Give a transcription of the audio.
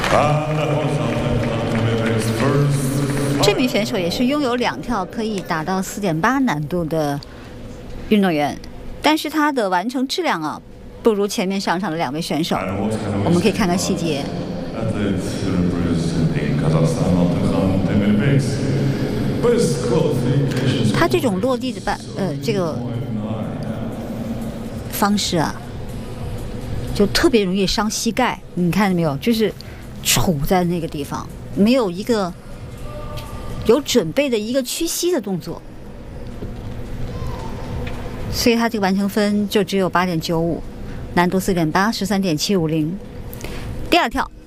这名选手也是拥有2跳可以达到4.8难度的运动员，但是他的完成质量啊，不如前面上场的2位选手。我们可以看看细节。他这种落地的这个方式啊，就特别容易伤膝盖。你看到没有？就是杵在那个地方，没有一个有准备的一个屈膝的动作，所以他这个完成分就只有8.95，难度4.8，13.750。第2跳